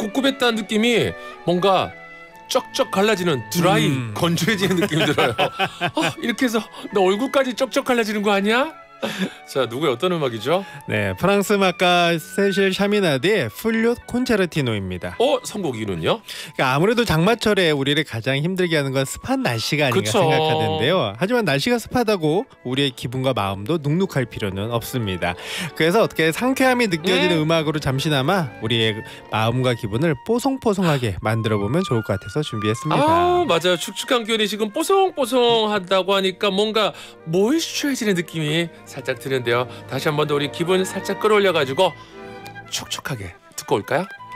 꿉꿉했다는 느낌이 뭔가 쩍쩍 갈라지는 드라이 건조해지는 느낌이 들어요. 이렇게 해서 나 얼굴까지 쩍쩍 갈라지는 거 아니야? 자, 누구의 어떤 음악이죠? 네, 프랑스 음악가 세실 샤미나드의 플룻 콘체르티노입니다. 선곡이는요? 그러니까 아무래도 장마철에 우리를 가장 힘들게 하는 건 습한 날씨가 아닌가 그쵸. 생각하는데요. 하지만 날씨가 습하다고 우리의 기분과 마음도 눅눅할 필요는 없습니다. 그래서 어떻게 상쾌함이 느껴지는 음악으로 잠시나마 우리의 마음과 기분을 뽀송뽀송하게 만들어보면 좋을 것 같아서 준비했습니다. 맞아요. 축축한 기운이 지금 뽀송뽀송하다고 하니까 뭔가 모이스처해지는 느낌이 살짝 드는데요. 다시 한 번 더 우리 기분 살짝 끌어올려가지고 촉촉하게 듣고 올까요?